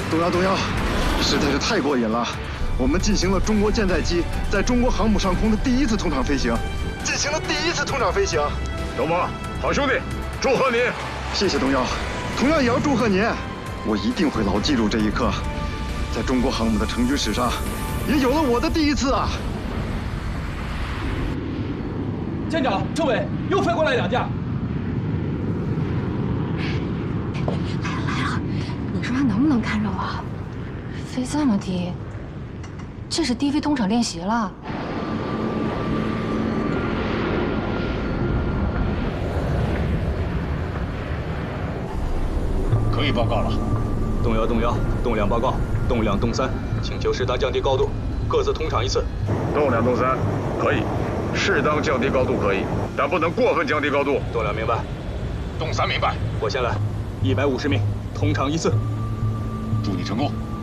东幺，实在是太过瘾了！我们进行了中国舰载机在中国航母上空的第一次通场飞行，进行了第一次通场飞行。 东风，好兄弟，祝贺您！ 谢谢东幺，同样也要祝贺您。我一定会牢记住这一刻，在中国航母的成军史上，也有了我的第一次啊！ 舰长，政委又飞过来2架。 来了，你说他能不能看着我？飞这么低，这是低飞通场练习了。 可以报告了。 东幺，东2报告，东2、东3，请求适当降低高度，各自通场1次。 东2、东3，可以，适当降低高度可以，但不能过分降低高度。 东2明白， 东3明白。 我先来，150名，通场1次。 祝你成功。